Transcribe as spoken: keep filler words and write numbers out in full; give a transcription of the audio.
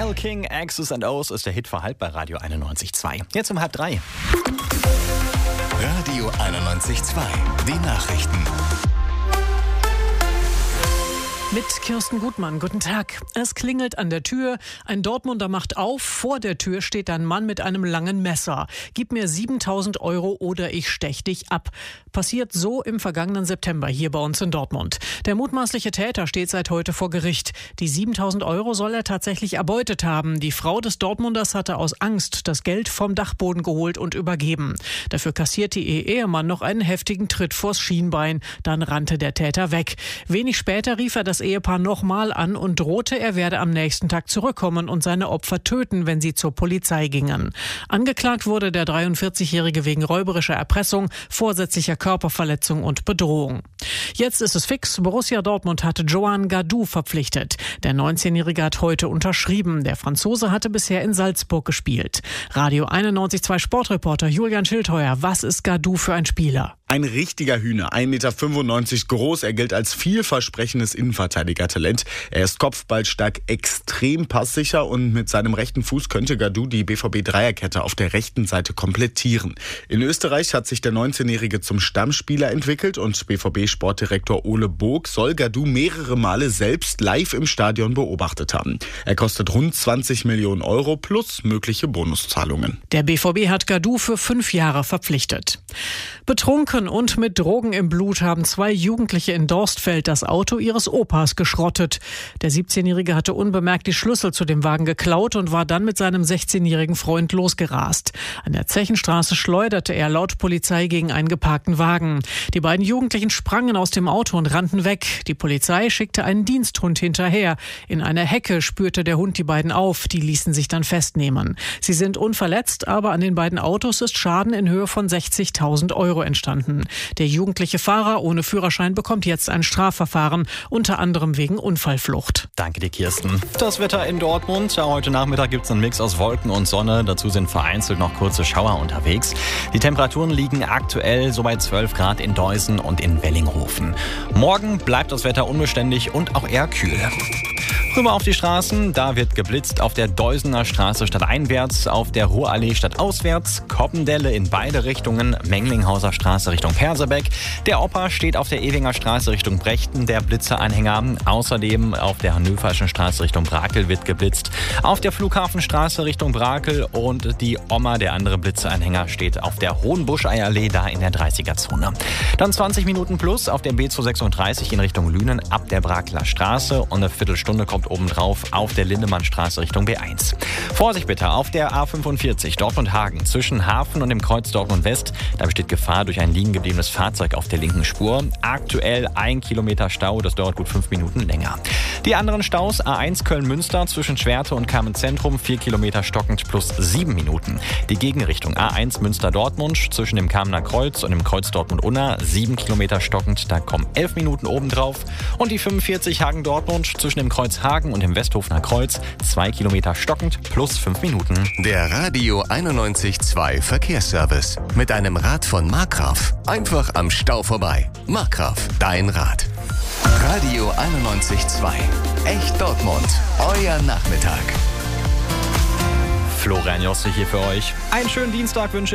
Elle King, X's and O's ist der Hit für Halt bei Radio einundneunzig Komma zwei. Jetzt um halb drei. Radio einundneunzig Komma zwei. Die Nachrichten. Mit Kirsten Gutmann, guten Tag. Es klingelt an der Tür, ein Dortmunder macht auf, vor der Tür steht ein Mann mit einem langen Messer. Gib mir siebentausend Euro oder ich stech dich ab. Passiert so im vergangenen September hier bei uns in Dortmund. Der mutmaßliche Täter steht seit heute vor Gericht. Die siebentausend Euro soll er tatsächlich erbeutet haben. Die Frau des Dortmunders hatte aus Angst das Geld vom Dachboden geholt und übergeben. Dafür kassierte ihr Ehemann noch einen heftigen Tritt vors Schienbein. Dann rannte der Täter weg. Wenig später rief er das Ehepaar nochmal an und drohte, er werde am nächsten Tag zurückkommen und seine Opfer töten, wenn sie zur Polizei gingen. Angeklagt wurde der dreiundvierzigjährige wegen räuberischer Erpressung, vorsätzlicher Körperverletzung und Bedrohung. Jetzt ist es fix. Borussia Dortmund hatte Joan Gadou verpflichtet. Der neunzehnjährige hat heute unterschrieben. Der Franzose hatte bisher in Salzburg gespielt. Radio einundneunzig Komma zwei Sportreporter Julian Schildheuer. Was ist Gadou für ein Spieler? Ein richtiger Hühner, ein Meter fünfundneunzig groß. Er gilt als vielversprechendes Innenverteidigertalent. Er ist kopfballstark, extrem passsicher und mit seinem rechten Fuß könnte Gadou die B V B-Dreierkette auf der rechten Seite komplettieren. In Österreich hat sich der neunzehnjährige zum Stammspieler entwickelt und B V B-Sportdirektor Ole Bog soll Gadou mehrere Male selbst live im Stadion beobachtet haben. Er kostet rund zwanzig Millionen Euro plus mögliche Bonuszahlungen. Der B V B hat Gadou für fünf Jahre verpflichtet. Betrunken und mit Drogen im Blut haben zwei Jugendliche in Dorstfeld das Auto ihres Opas geschrottet. Der siebzehnjährige hatte unbemerkt die Schlüssel zu dem Wagen geklaut und war dann mit seinem sechzehnjährigen Freund losgerast. An der Zechenstraße schleuderte er laut Polizei gegen einen geparkten Wagen. Die beiden Jugendlichen sprangen aus dem Auto und rannten weg. Die Polizei schickte einen Diensthund hinterher. In einer Hecke spürte der Hund die beiden auf. Die ließen sich dann festnehmen. Sie sind unverletzt, aber an den beiden Autos ist Schaden in Höhe von sechzigtausend Euro entstanden. Der jugendliche Fahrer ohne Führerschein bekommt jetzt ein Strafverfahren, unter anderem wegen Unfallflucht. Danke dir, Kirsten. Das Wetter in Dortmund. Ja, heute Nachmittag gibt es einen Mix aus Wolken und Sonne. Dazu sind vereinzelt noch kurze Schauer unterwegs. Die Temperaturen liegen aktuell so bei zwölf Grad in Deusen und in Wellinghofen. Morgen bleibt das Wetter unbeständig und auch eher kühl. Rüber auf die Straßen, da wird geblitzt auf der Deusener Straße stadteinwärts, auf der Ruhrallee stadtauswärts, Koppendelle in beide Richtungen, Menglinghauser Straße Richtung Persebeck. Der Opa steht auf der Ewinger Straße Richtung Brechten, der Blitzeanhänger. Außerdem auf der Hannoverschen Straße Richtung Brakel wird geblitzt. Auf der Flughafenstraße Richtung Brakel und die Oma, der andere Blitzeanhänger, steht auf der Hohenbuscheiallee, da in der dreißiger-Zone. Dann zwanzig Minuten plus auf der B zweihundertsechsunddreißig in Richtung Lünen ab der Brakeler Straße und eine Viertelstunde kommt obendrauf auf der Lindemannstraße Richtung B eins. Vorsicht bitte auf der A fünfundvierzig Dortmund-Hagen zwischen Hafen und dem Kreuz Dortmund West. Da besteht Gefahr durch ein liegen gebliebenes Fahrzeug auf der linken Spur. Aktuell ein Kilometer Stau, das dauert gut fünf Minuten länger. Die anderen Staus: A eins Köln-Münster zwischen Schwerte und Kamenz-Zentrum, vier Kilometer stockend plus sieben Minuten. Die Gegenrichtung A eins Münster-Dortmund zwischen dem Kamener Kreuz und dem Kreuz Dortmund-Unna, sieben Kilometer stockend, da kommen elf Minuten obendrauf. Und die fünfundvierzig Hagen-Dortmund zwischen dem Kreuz Hagen und dem Westhofener Kreuz, zwei Kilometer stockend plus fünf Minuten. Der Radio einundneunzig Komma zwei Verkehrsservice mit einem Rad von Markgraf. Einfach am Stau vorbei. Markgraf, dein Rad. Radio einundneunzig Komma zwei. Echt Dortmund. Euer Nachmittag. Florian Josse hier für euch. Einen schönen Dienstag wünsche ich.